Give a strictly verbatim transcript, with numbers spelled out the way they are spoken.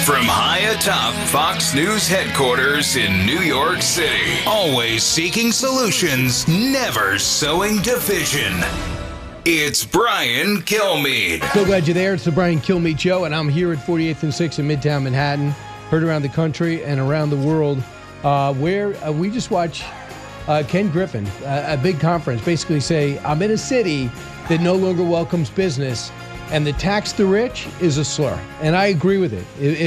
From high atop Fox News headquarters in New York City, always seeking solutions, never sowing division. It's Brian Kilmeade. So glad you're there. It's the Brian Kilmeade Show, and I'm here at forty-eighth and sixth in Midtown Manhattan, heard around the country and around the world, uh, where uh, we just watch uh, Ken Griffin, uh, a big conference, basically say, I'm in a city that no longer welcomes business, and the tax the rich is a slur. And I agree with it. it